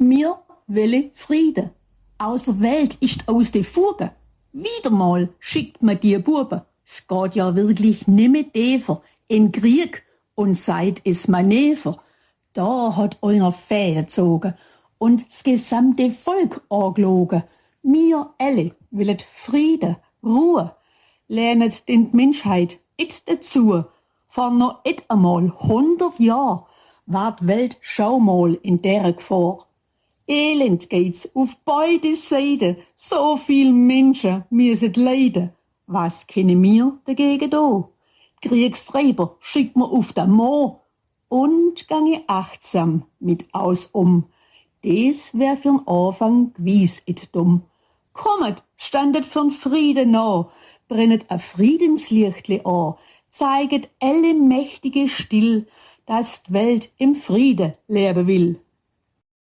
Mir wille Friede. Außer Welt ist aus de Fuge. Wieder mal schickt man die Buben. Es geht ja wirklich nimmer tiefer in Krieg und seid es Manöver. Da hat einer Fäden gezogen und das gesamte Volk angelogen. Wir alle willen Friede, Ruhe, lernet den Menschheit et dazu. Vor noch et einmal 100 Jahr war die Welt schau mal in der Gefahr. Elend geht's auf beide Seiten, so viel Menschen müssen leiden. Was können wir dagegen da? Kriegstreiber schickt man auf den Mo und gange achtsam mit aus um. Des wär für'n Anfang gewiss et dumm. Kommet, standet für'n Frieden nah, brennet a Friedenslichtli an, zeiget alle Mächtige still, dass die Welt im Friede leben will.